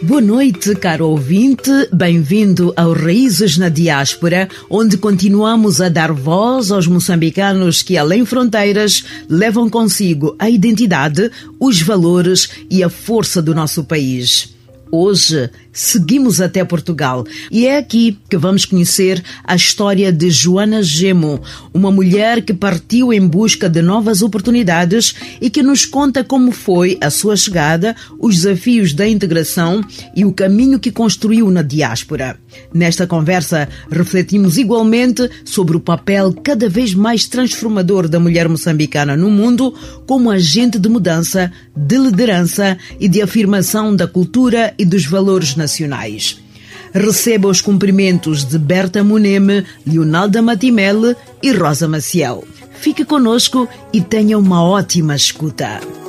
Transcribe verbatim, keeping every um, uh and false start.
Boa noite, caro ouvinte. Bem-vindo ao Raízes na Diáspora, onde continuamos a dar voz aos moçambicanos que, além fronteiras, levam consigo a identidade, os valores e a força do nosso país. Hoje, seguimos até Portugal e é aqui que vamos conhecer a história de Joana Gemo, uma mulher que partiu em busca de novas oportunidades e que nos conta como foi a sua chegada, os desafios da integração e o caminho que construiu na diáspora. Nesta conversa, refletimos igualmente sobre o papel cada vez mais transformador da mulher moçambicana no mundo como agente de mudança, de liderança e de afirmação da cultura e dos valores nacionais. Receba os cumprimentos de Berta Muneme, Leonalda Matimele e Rosa Maciel. Fique conosco e tenha uma ótima escuta.